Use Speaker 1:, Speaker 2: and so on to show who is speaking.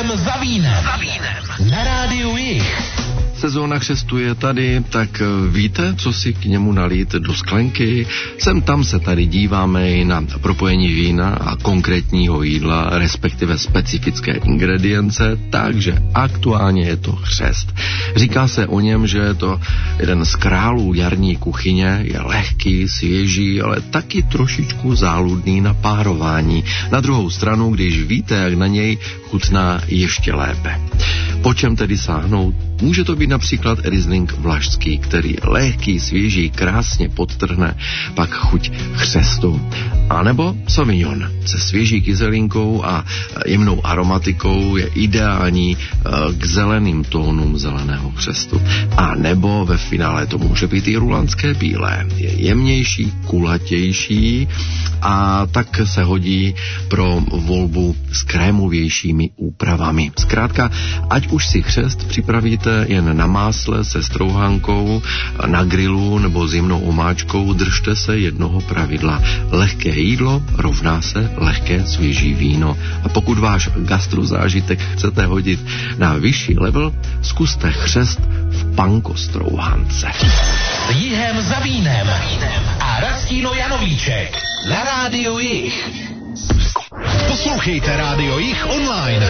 Speaker 1: Jihem za vínem. Na rádiu Jih.
Speaker 2: Sezóna křestu je tady, tak víte, co si k němu nalít do sklenky? Sem tam se tady díváme i na propojení vína a konkrétního jídla, respektive specifické ingredience, takže aktuálně je to křest. Říká se o něm, že je to jeden z králů jarní kuchyně, je lehký, svěží, ale taky trošičku záludný na párování. Na druhou stranu, když víte, jak na něj, chutná ještě lépe. Po čem tedy sáhnout? Může to být například Riesling vlašský, který lehký, svěží, krásně podtrhne pak chuť chřestu. A nebo Sauvignon se svěží kyselinkou a jemnou aromatikou je ideální k zeleným tónům zeleného křestu. A nebo ve finále to může být i rulandské bílé. Je jemnější, kulatější a tak se hodí pro volbu s krémovějšími úpravami. Zkrátka, ať už si křest připravíte jen na másle se strouhankou, na grilu nebo s jemnou omáčkou, držte se jednoho pravidla. Lehké jídlo rovná se lehké svěží víno. A pokud váš gastrozážitek chcete hodit na vyšší level, zkuste křest v pankostrouhance.
Speaker 1: Jihem za vínem a Rastíno Janovíček na rádiu Jih. Poslouchejte rádio Jih online